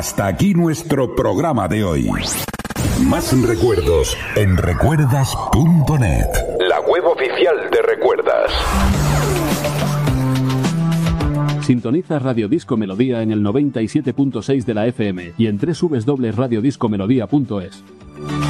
Hasta aquí nuestro programa de hoy. Más recuerdos en recuerdas.net, la web oficial de Recuerdas. Sintoniza Radio Disco Melodía en el 97.6 de la FM y en www.radiodiscomelodía.es.